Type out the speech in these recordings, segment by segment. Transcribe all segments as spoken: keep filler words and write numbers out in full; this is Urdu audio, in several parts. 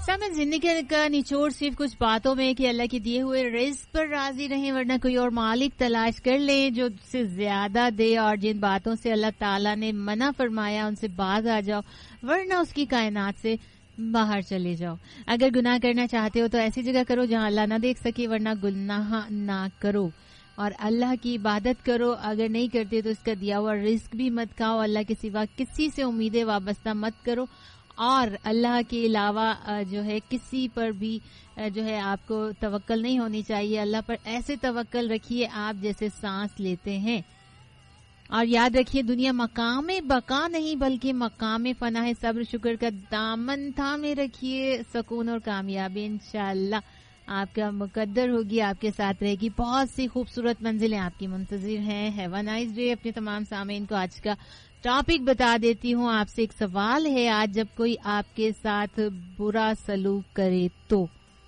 میں زندگی کا نچوڑ صرف کچھ باتوں میں کہ اللہ کے دیے ہوئے رزق پر راضی رہیں، ورنہ کوئی اور مالک تلاش کر لیں جو سے زیادہ دے، اور جن باتوں سے اللہ تعالیٰ نے منع فرمایا ان سے باز آ جاؤ، ورنہ اس کی کائنات سے باہر چلے جاؤ. اگر گناہ کرنا چاہتے ہو تو ایسی جگہ کرو جہاں اللہ نہ دیکھ سکے، ورنہ گناہ نہ کرو اور اللہ کی عبادت کرو. اگر نہیں کرتے تو اس کا دیا ہوا رزق بھی مت کھاؤ. اللہ کے سوا کسی سے امیدیں وابستہ مت کرو، اور اللہ کے علاوہ جو ہے کسی پر بھی جو ہے آپ کو توکل نہیں ہونی چاہیے. اللہ پر ایسے توکل رکھیے آپ جیسے سانس لیتے ہیں. اور یاد رکھیے دنیا مقام بقا نہیں بلکہ مقام فنا ہے. صبر شکر کا دامن تھامے رکھیے، سکون اور کامیابی انشاءاللہ آپ کا مقدر ہوگی، آپ کے ساتھ رہے گی. بہت سی خوبصورت منزلیں آپ کی منتظر ہیں. Have a nice day. اپنے تمام سامعین کو آج کا ٹاپک بتا دیتی ہوں. آپ سے ایک سوال ہے آج، جب کوئی آپ کے ساتھ برا سلوک کرے تو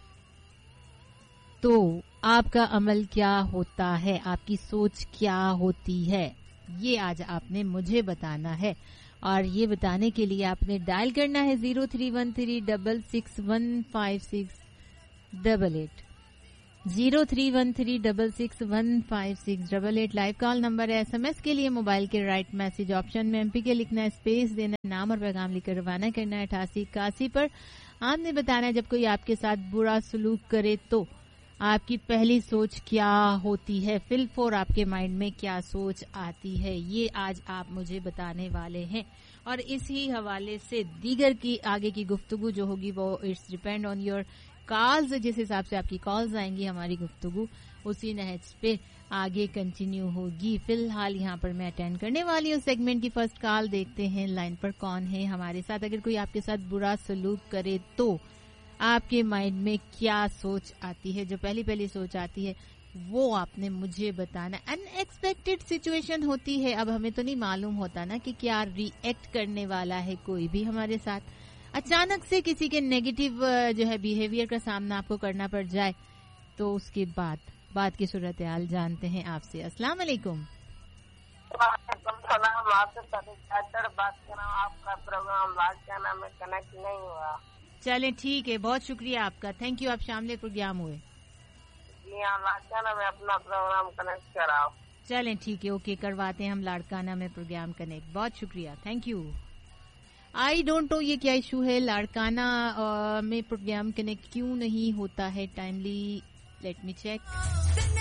تو آپ کا عمل کیا ہوتا ہے، آپ کی سوچ کیا ہوتی ہے، یہ آج آپ نے مجھے بتانا ہے. اور یہ بتانے کے لیے آپ نے ڈائل کرنا ہے zero three one three double six one five six double eight zero three one three double six one five six double eight. Live call number ہے. ایس ایم ایس کے لیے موبائل کے رائٹ میسج آپشن میں ایم پی کے لکھنا ہے، اسپیس دینا، نام اور پیغام لکھ کر روانہ کرنا ہے اٹھاسی اکاسی پر. آپ نے بتانا ہے جب کوئی آپ کے ساتھ برا سلوک کرے تو آپ کی پہلی سوچ کیا ہوتی ہے، فل فور آپ کے مائنڈ میں کیا سوچ آتی ہے، یہ آج آپ مجھے بتانے والے ہیں. اور اسی حوالے سے دیگر کی آگے کی گفتگو جو ہوگی وہ it's depend on your calls. جس حساب سے آپ کی کالز آئیں گی ہماری گفتگو اسی نہج پہ آگے کنٹینیو ہوگی. فی الحال یہاں پر میں اٹینڈ کرنے والی ہوں سیگمنٹ کی فرسٹ کال. دیکھتے ہیں لائن پر کون ہے ہمارے ساتھ. اگر کوئی آپ کے ساتھ برا سلوک کرے تو آپ کے مائنڈ میں کیا سوچ آتی ہے، جو پہلی پہلی سوچ آتی ہے وہ آپ نے مجھے بتانا. ان ایکسپیکٹڈ سچویشن ہوتی ہے، اب ہمیں تو نہیں معلوم ہوتا نا کہ کیا ری ایکٹ کرنے والا ہے کوئی بھی ہمارے ساتھ. اچانک سے کسی کے نیگیٹو جو ہے بیہیویئر کا سامنا آپ کو کرنا پڑ جائے تو اس کے بعد بات کی صورتحال جانتے ہیں آپ سے. السلام علیکم. وعلیکم السلام. آپ سے بات کر رہا ہوں. آپ کا پروگرام لاڑکانہ میں کنیکٹ نہیں ہوا. چلیں ٹھیک ہے، بہت شکریہ آپ کا، تھینک یو. آپ شامل پروگرام ہوئے. جی ہاں، لاڑکانہ میں اپنا پروگرام کنیکٹ کراؤ. چلیں ٹھیک ہے، اوکے کرواتے ہیں ہم لاڑکانہ میں پروگرام کنیکٹ. بہت شکریہ، thank you. I don't know یہ کیا ایشو ہے، لاڑکانہ میں پروگرام کنیکٹ کیوں نہیں ہوتا ہے ٹائملی. Let me check.